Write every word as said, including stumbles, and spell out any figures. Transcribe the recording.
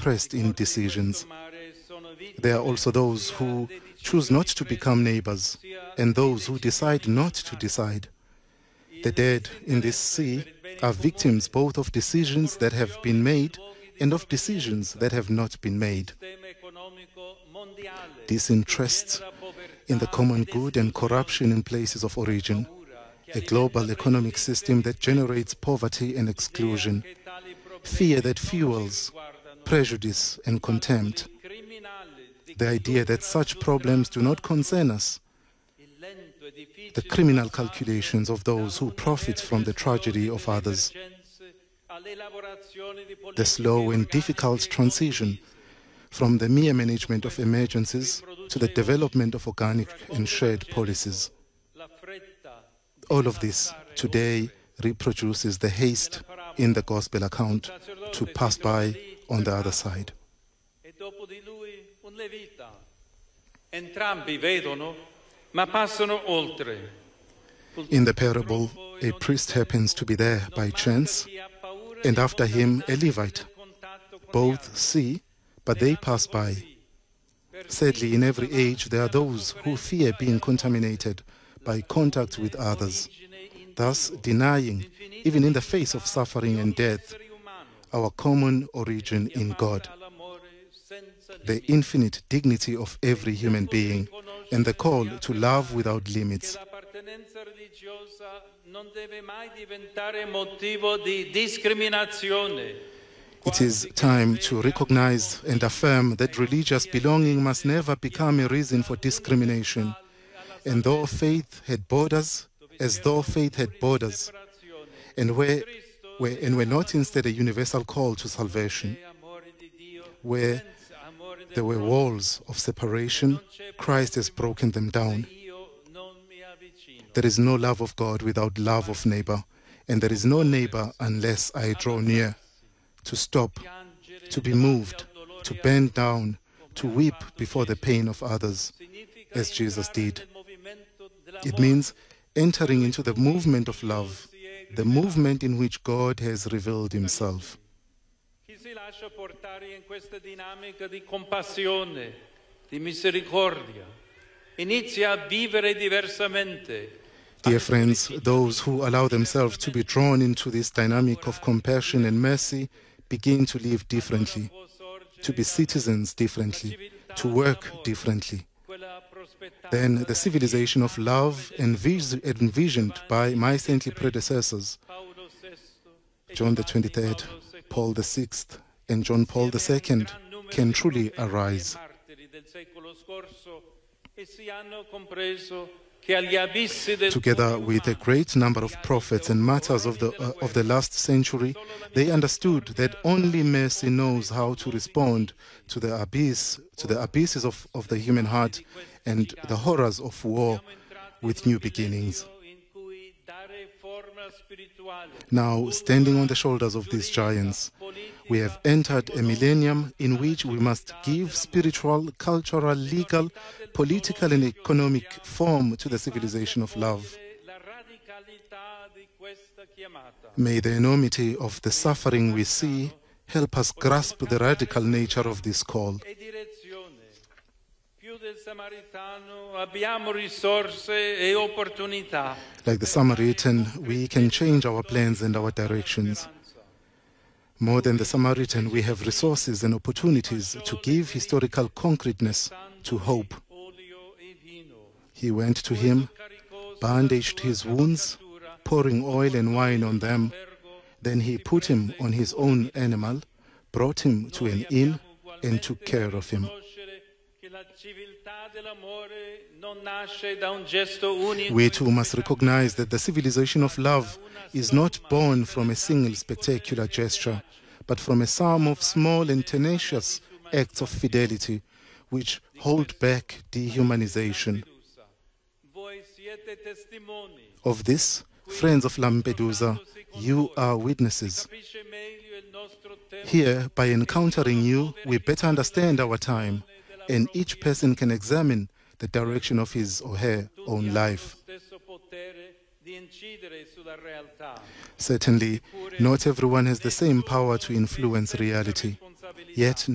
expressed in decisions. There are also those who choose not to become neighbors, and those who decide not to decide. The dead in this sea are victims both of decisions that have been made and of decisions that have not been made. Disinterest in the common good and corruption in places of origin, a global economic system that generates poverty and exclusion, fear that fuels prejudice and contempt, the idea that such problems do not concern us, the criminal calculations of those who profit from the tragedy of others, the slow and difficult transition from the mere management of emergencies to the development of organic and shared policies. All of this today reproduces the haste in the gospel account to pass by on the other side. In the parable, a priest happens to be there by chance, and after him a Levite. Both see, but they pass by. Sadly, in every age there are those who fear being contaminated by contact with others, thus denying, even in the face of suffering and death, our common origin in God, the infinite dignity of every human being, and the call to love without limits. It is time to recognize and affirm that religious belonging must never become a reason for discrimination. And though faith had borders, as though faith had borders, and where, where and were not instead a universal call to salvation, where there were walls of separation, Christ has broken them down. There is no love of God without love of neighbor, and there is no neighbor unless I draw near. To stop, to be moved, to bend down, to weep before the pain of others, as Jesus did. It means entering into the movement of love, the movement in which God has revealed himself. Dear friends, those who allow themselves to be drawn into this dynamic of compassion and mercy begin to live differently, to be citizens differently, to work differently. Then the civilization of love envisioned by my saintly predecessors, John the twenty-third, Paul the sixth, and John Paul the second, can truly arise. Together with a great number of prophets and martyrs of the, uh, of the last century, they understood that only mercy knows how to respond to the abyss, to the abysses of, of the human heart and the horrors of war with new beginnings. Now, standing on the shoulders of these giants, we have entered a millennium in which we must give spiritual, cultural, legal, political and economic form to the civilization of love. May the enormity of the suffering we see help us grasp the radical nature of this call. Like the Samaritan, we can change our plans and our directions. More than the Samaritan, we have resources and opportunities to give historical concreteness to hope. He went to him, bandaged his wounds, pouring oil and wine on them. Then he put him on his own animal, brought him to an inn, and took care of him. We too must recognize that the civilization of love is not born from a single spectacular gesture, but from a sum of small and tenacious acts of fidelity which hold back dehumanization. Of this, friends of Lampedusa, you are witnesses. Here, by encountering you, we better understand our time, and each person can examine the direction of his or her own life. Certainly, not everyone has the same power to influence reality, yet